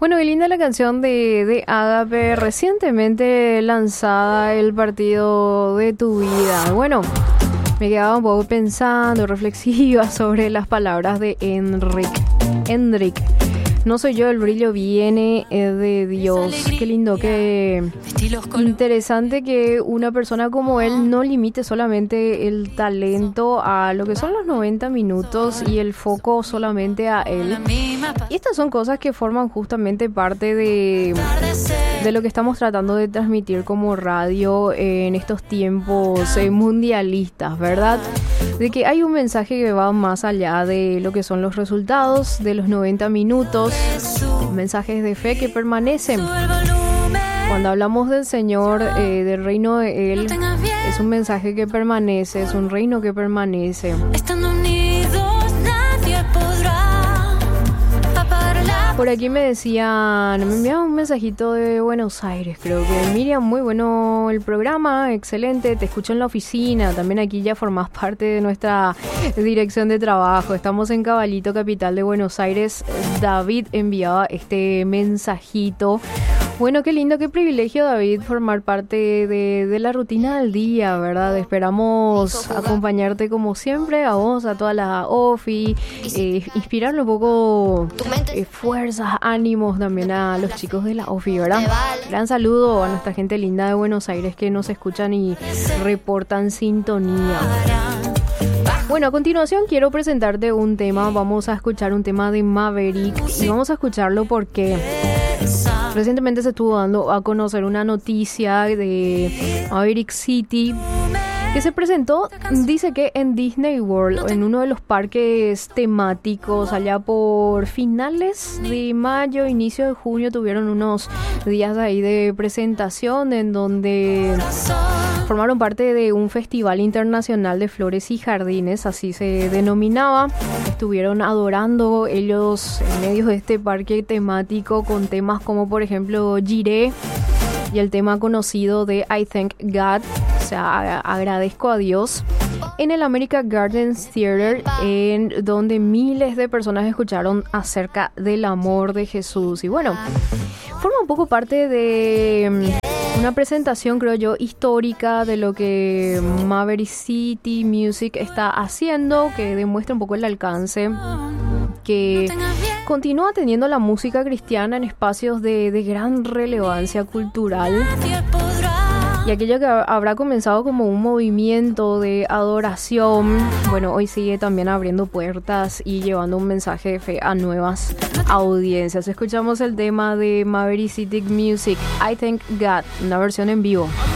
Bueno, qué linda la canción de Ágape, recientemente lanzada, El partido de tu vida. Bueno, me quedaba un poco pensando, reflexiva sobre las palabras de Hendrik. No soy yo, el brillo viene de Dios. Qué lindo, qué interesante que una persona como él no limite solamente el talento a lo que son los 90 minutos y el foco solamente a él. Y estas son cosas que forman justamente parte de lo que estamos tratando de transmitir como radio en estos tiempos mundialistas, ¿verdad? De que hay un mensaje que va más allá de lo que son los resultados de los 90 minutos, mensajes de fe que permanecen. Cuando hablamos del Señor, del reino de Él, es un mensaje que permanece, es un reino que permanece. Estando unidos nadie podrá apagar. Por aquí me enviaban un mensajito de Buenos Aires, creo que Miriam, muy bueno el programa, excelente, te escucho en la oficina, también aquí ya formás parte de nuestra dirección de trabajo, estamos en Caballito, capital de Buenos Aires. David enviaba este mensajito. Bueno, qué lindo, qué privilegio, David, formar parte de la rutina del día, ¿verdad? Esperamos acompañarte como siempre, a vos, a toda la OFI, inspirarle un poco fuerzas, ánimos también a los chicos de la OFI, ¿verdad? Gran saludo a nuestra gente linda de Buenos Aires que nos escuchan y reportan sintonía. Bueno, a continuación quiero presentarte un tema, vamos a escuchar un tema de Maverick y vamos a escucharlo porque recientemente se estuvo dando a conocer una noticia de Maverick City que se presentó, dice que en Disney World, en uno de los parques temáticos, allá por finales de mayo, inicio de junio, tuvieron unos días ahí de presentación en donde formaron parte de un festival internacional de flores y jardines, así se denominaba. Estuvieron adorando ellos en medio de este parque temático con temas como por ejemplo Jireh y el tema conocido de I Thank God, o sea, agradezco a Dios, en el American Gardens Theater, en donde miles de personas escucharon acerca del amor de Jesús. Y bueno, forma un poco parte de una presentación, creo yo, histórica de lo que Maverick City Music está haciendo, que demuestra un poco el alcance que continúa teniendo la música cristiana en espacios de gran relevancia cultural. Y aquello que habrá comenzado como un movimiento de adoración, bueno, hoy sigue también abriendo puertas y llevando un mensaje de fe a nuevas audiencias. Escuchamos el tema de Maverick City Music, I Thank God, una versión en vivo.